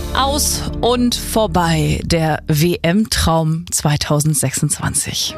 Aus und vorbei, der WM-Traum 2026.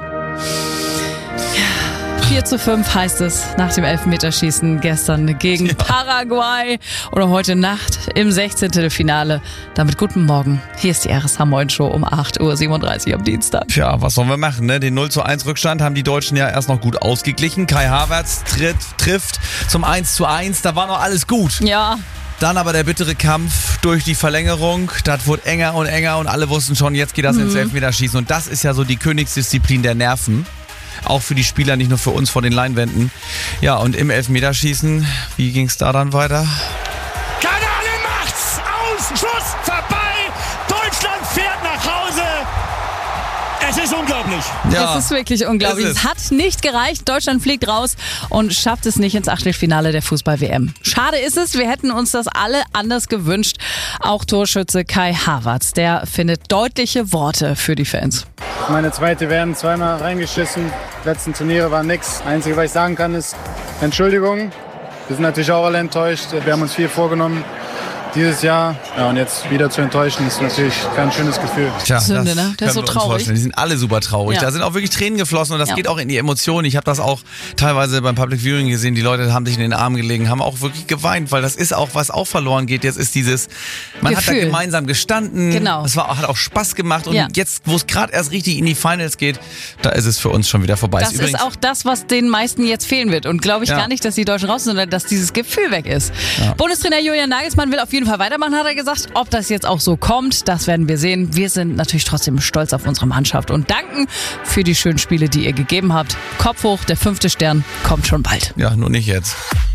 4:5 heißt es nach dem Elfmeterschießen gestern gegen Paraguay oder heute Nacht im 16. Finale. Damit guten Morgen. Hier ist die RSH Moin Show um 8:37 Uhr am Dienstag. Tja, was sollen wir machen, ne? Den 0:1 Rückstand haben die Deutschen ja erst noch gut ausgeglichen. Kai Havertz trifft zum 1:1. Da war noch alles gut. Ja. Dann aber der bittere Kampf durch die Verlängerung. Das wurde enger und enger und alle wussten schon, jetzt geht das ins Elfmeterschießen. Und das ist ja so die Königsdisziplin der Nerven. Auch für die Spieler, nicht nur für uns vor den Leinwänden. Ja, und im Elfmeterschießen, wie ging's da dann weiter? Kanale macht's! Aus! Schuss! Vorbei! Deutschland fährt nach Hause! Es ist unglaublich. Ja, es ist wirklich unglaublich. Es hat nicht gereicht. Deutschland fliegt raus und schafft es nicht ins Achtelfinale der Fußball-WM. Schade ist es. Wir hätten uns das alle anders gewünscht. Auch Torschütze Kai Havertz, der findet deutliche Worte für die Fans. Meine zweite werden zweimal reingeschissen. Die letzten Turniere waren nix. Das Einzige, was ich sagen kann, ist Entschuldigung. Wir sind natürlich auch alle enttäuscht. Wir haben uns viel vorgenommen dieses Jahr. Ja, und jetzt wieder zu enttäuschen, ist natürlich kein schönes Gefühl. Tja, Sünde, ne? Der ist so traurig. Die sind alle super traurig. Ja. Da sind auch wirklich Tränen geflossen und das geht auch in die Emotionen. Ich habe das auch teilweise beim Public Viewing gesehen. Die Leute haben sich in den Arm gelegen, haben auch wirklich geweint, weil das ist auch, was auch verloren geht. Jetzt ist dieses, man Gefühl. hat da gemeinsam gestanden. Genau. Es hat auch Spaß gemacht und Ja. jetzt, wo es gerade erst richtig in die Finals geht, da ist es für uns schon wieder vorbei. Das ist auch das, was den meisten jetzt fehlen wird. Und glaube ich Ja. gar nicht, dass die Deutschen raus sind, sondern dass dieses Gefühl weg ist. Ja. Bundestrainer Julian Nagelsmann will auf jeden Fall weitermachen, hat er gesagt. Ob das jetzt auch so kommt, das werden wir sehen. Wir sind natürlich trotzdem stolz auf unsere Mannschaft und danken für die schönen Spiele, die ihr gegeben habt. Kopf hoch, der 5. Stern kommt schon bald. Ja, nur nicht jetzt.